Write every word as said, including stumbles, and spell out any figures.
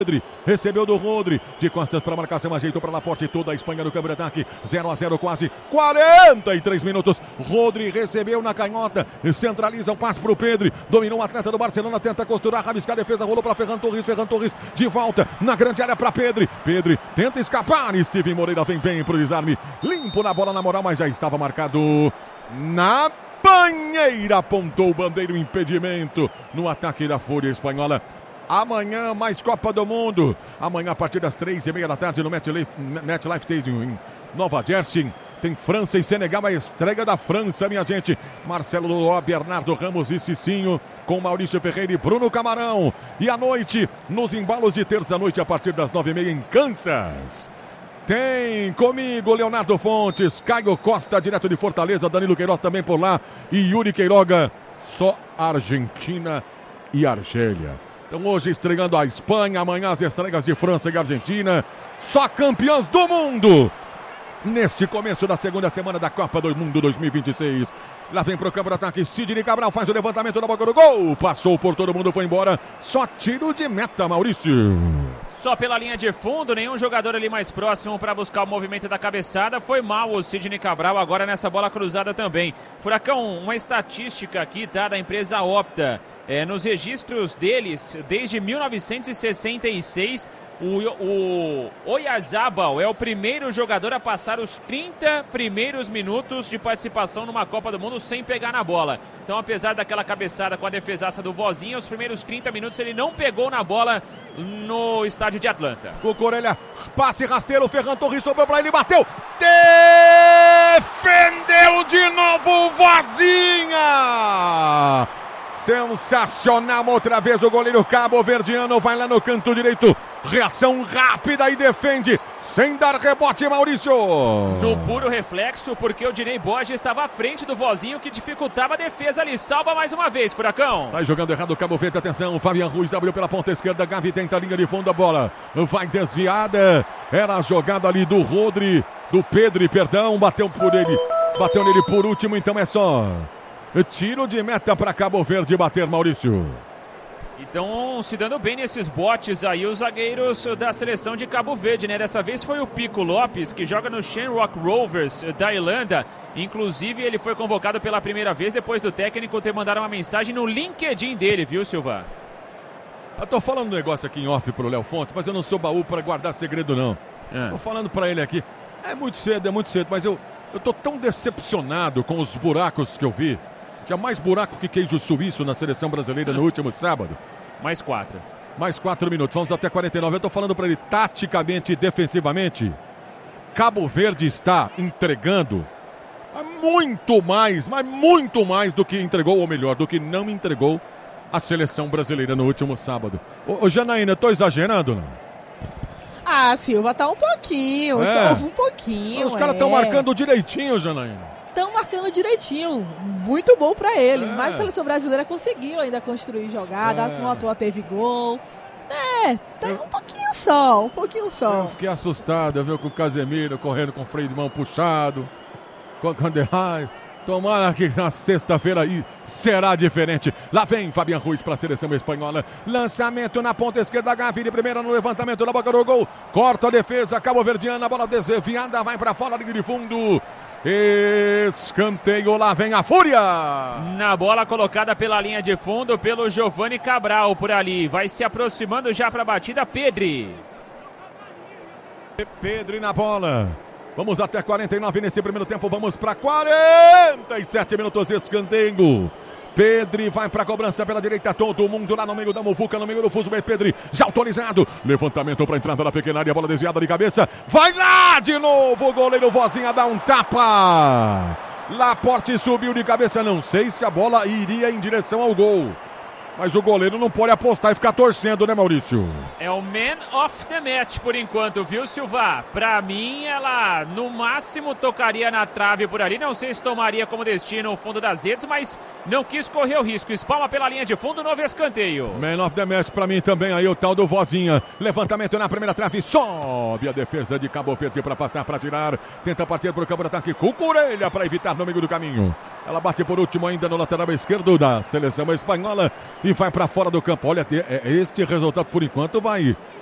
Pedri, recebeu do Rodri, de costas para marcação, ajeitou para Laporte, toda a Espanha no campo de ataque, zero a zero quase, quarenta e três minutos, Rodri recebeu na canhota, centraliza o passe para o Pedri, dominou o atleta do Barcelona, tenta costurar, rabiscar a defesa, rolou para Ferran Torres, Ferran Torres de volta, na grande área para Pedri, Pedri tenta escapar, Steven Moreira vem bem para o desarme, limpo na bola na moral, mas já estava marcado na banheira, apontou o bandeiro, impedimento no ataque da Fúria Espanhola. Amanhã mais Copa do Mundo. Amanhã a partir das três e meia da tarde no MetLife, MetLife Stadium em Nova Jersey. Tem França e Senegal, a estreia da França, minha gente. Marcelo Ló, Bernardo Ramos e Cicinho com Maurício Ferreira e Bruno Camarão. E à noite, nos embalos de terça-noite a partir das nove e meia em Kansas. Tem comigo Leonardo Fontes, Caio Costa direto de Fortaleza, Danilo Queiroz também por lá e Yuri Queiroga. Só Argentina e Argélia. Então hoje estreando a Espanha, amanhã as estreias de França e Argentina. Só campeãs do mundo neste começo da segunda semana da Copa do Mundo dois mil e vinte e seis. Lá vem pro campo de ataque, Sidney Cabral faz o levantamento da boca do gol. Passou por todo mundo, foi embora. Só tiro de meta, Maurício. Só pela linha de fundo, nenhum jogador ali mais próximo para buscar o movimento da cabeçada. Foi mal o Sidney Cabral agora nessa bola cruzada também. Furacão, uma estatística aqui, tá, da empresa Opta. É, nos registros deles, desde mil novecentos e sessenta e seis, o, o Oyarzabal é o primeiro jogador a passar os trinta primeiros minutos de participação numa Copa do Mundo sem pegar na bola. Então, apesar daquela cabeçada com a defesaça do Vozinha, os primeiros trinta minutos ele não pegou na bola no estádio de Atlanta. Cucurella, passe rasteiro, Ferran Torres sobrou pra ele, bateu! Defendeu de novo o Vozinha! Sensacional, outra vez o goleiro cabo-verdiano vai lá no canto direito, reação rápida e defende, sem dar rebote, Maurício. No puro reflexo, porque o Dinei Borges estava à frente do Vozinho, que dificultava a defesa ali, salva mais uma vez, Furacão. Sai jogando errado o Cabo Verde, atenção, Fabian Ruiz abriu pela ponta esquerda, Gavi tenta a linha de fundo da bola, vai desviada, era a jogada ali do Rodri, do Pedri, perdão, bateu por ele, bateu nele por último, então é só... Tiro de meta para Cabo Verde bater, Maurício. Então, se dando bem nesses botes aí, os zagueiros da seleção de Cabo Verde, né? Dessa vez foi o Pico Lopes, que joga no Shamrock Rovers da Irlanda. Inclusive, ele foi convocado pela primeira vez depois do técnico ter mandado uma mensagem no LinkedIn dele, viu, Silva? Eu tô falando um negócio aqui em off pro Léo Fonte, mas eu não sou baú para guardar segredo, não. É. Tô falando para ele aqui. É muito cedo, é muito cedo, mas eu, eu tô tão decepcionado com os buracos que eu vi. Tinha mais buraco que queijo suíço na seleção brasileira no último sábado. Mais quatro. Mais quatro minutos. Vamos até quarenta e nove. Eu estou falando para ele taticamente e defensivamente. Cabo Verde está entregando muito mais, mas muito mais do que entregou, ou melhor, do que não entregou a seleção brasileira no último sábado. Ô, ô Janaína, eu estou exagerando, não? Ah, Silva, tá um pouquinho, é. só um pouquinho. Os caras estão é. marcando direitinho, Janaína. Estão marcando direitinho, muito bom pra eles, é. mas a seleção brasileira conseguiu ainda construir jogada, é. no atual teve gol, é, tá um pouquinho só, um pouquinho só. Eu fiquei assustado, viu, com o Casemiro correndo com o freio de mão puxado, quando ai, tomara que na sexta-feira aí será diferente. Lá vem Fabian Ruiz para a seleção espanhola. Lançamento na ponta esquerda, Gavi de primeira no levantamento da boca do gol. Corta a defesa, cabo-verdiana, bola desviada, vai para fora, linha de fundo. Escanteio, lá vem a Fúria. Na bola colocada pela linha de fundo pelo Giovanni Cabral por ali. Vai se aproximando já para a batida, Pedri. Pedri na bola. Vamos até quarenta e nove nesse primeiro tempo, vamos para quarenta e sete minutos, escanteio. Pedri vai para a cobrança pela direita, todo mundo lá no meio da muvuca, no meio do fuso, Pedri já autorizado, levantamento para entrada na pequena área, bola desviada de cabeça, vai lá de novo, o goleiro Vozinha dá um tapa, Laporte subiu de cabeça, não sei se a bola iria em direção ao gol. Mas o goleiro não pode apostar e ficar torcendo, né, Maurício? É o man of the match por enquanto, viu, Silva? Pra mim, ela no máximo tocaria na trave por ali. Não sei se tomaria como destino o fundo das redes, mas não quis correr o risco. Espalma pela linha de fundo, novo escanteio. Man of the match pra mim também aí, o tal do Vozinha. Levantamento na primeira trave, sobe a defesa de Cabo Verde pra afastar, pra tirar. Tenta partir pro campo de ataque, Cucurella pra evitar no meio do caminho. Ela bate por último ainda no lateral esquerdo da seleção espanhola e vai para fora do campo. Olha, este resultado por enquanto vai